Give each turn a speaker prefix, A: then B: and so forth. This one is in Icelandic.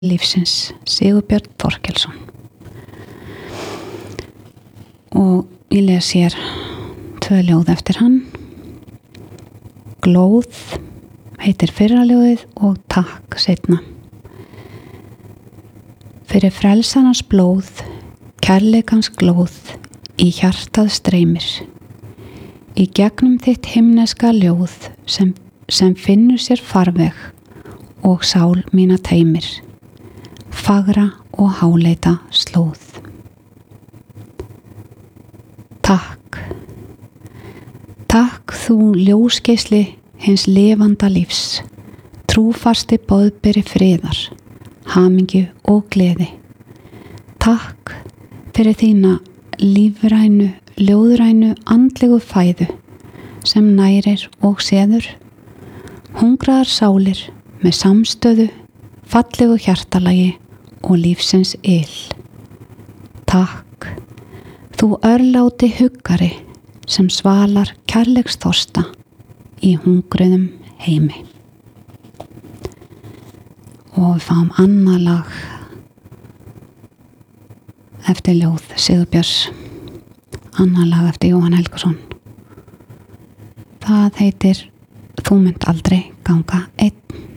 A: lífsins, Sigurbjörn Þorkelsson. Og ég les hér 2 ljóð eftir hann. Glóð heitir fyrra ljóðið og Takk seinna. Fyrir frelsarans blóð, kærleikans glóð, í hjartað streymir. Í gegnum þitt himneska ljóð sem finnur sér farveg og sál mína teymir. Fagra og háleita slóð. Takk. Takk þú ljósgeisli hins lifanda lífs, trúfasti boðberi friðar, hamingju og gleði. Takk fyrir þína lífrænu, ljóðrænu, andlegu fæðu sem nærir og seður, hungraðar sálir með samstöðu, fallegu hjartalagi og lífsins ill. Takk, þú örláti huggari sem svalar kærleiksþorsta í hungruðum heimi. Og við fáum annað lag eftir ljóð Sigurbjörns, annað lag eftir Jóhann Helgason. Það heitir Þú munt aldrei ganga einn.